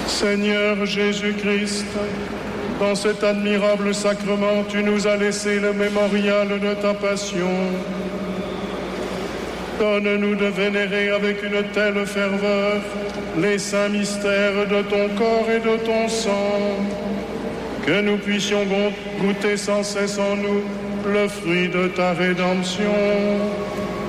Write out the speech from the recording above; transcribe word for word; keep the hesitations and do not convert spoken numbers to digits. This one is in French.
Seigneur Jésus-Christ, dans cet admirable sacrement, tu nous as laissé le mémorial de ta passion. Donne-nous de vénérer avec une telle ferveur les saints mystères de ton corps et de ton sang, que nous puissions goûter sans cesse en nous le fruit de ta rédemption.